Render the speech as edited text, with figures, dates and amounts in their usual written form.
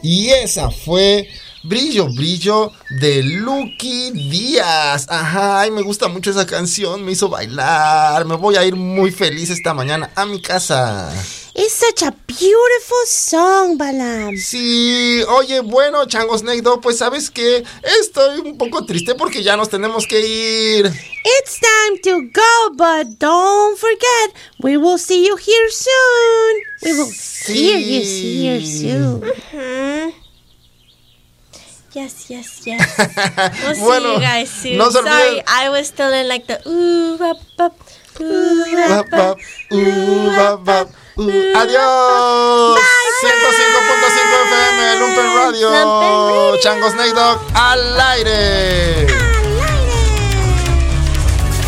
Y esa fue Brillo, Brillo de Lucky Díaz. Ajá, ay, me gusta mucho esa canción, me hizo bailar. Me voy a ir muy feliz esta mañana a mi casa. It's such a beautiful song, Balam. Sí, oye, bueno, Chango Snake Dog, pues ¿sabes qué? Estoy un poco triste porque ya nos tenemos que ir. It's time to go, but don't forget, we will see you here soon. We will hear you here soon. Yes. We'll Bueno, see you guys soon. no se olviden. Sorry, I was still in like the ooh, bop, bop, ooh, bop, bop. Adiós. 105.5 FM, Lumpen Radio. Lumpen Radio. Chango Snake Dog al aire.